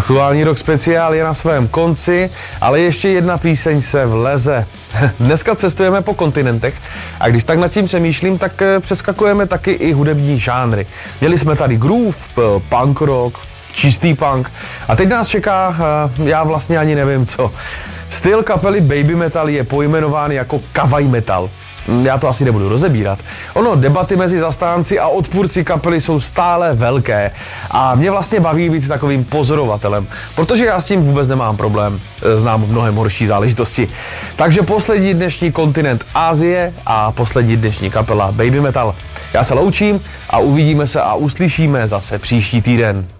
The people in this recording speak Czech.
Aktuální rock speciál je na svém konci, ale ještě jedna píseň se vleze. Dneska cestujeme po kontinentech a když tak nad tím přemýšlím, tak přeskakujeme taky i hudební žánry. Měli jsme tady groove, punk rock, čistý punk a teď nás čeká, já vlastně ani nevím co. Styl kapely Baby Metal je pojmenován jako kawaii metal. Já to asi nebudu rozebírat. Ono, debaty mezi zastánci a odpůrci kapely jsou stále velké a mě vlastně baví být takovým pozorovatelem, protože já s tím vůbec nemám problém, znám mnohem horší záležitosti. Takže poslední dnešní kontinent Asie a poslední dnešní kapela Baby Metal. Já se loučím a uvidíme se a uslyšíme zase příští týden.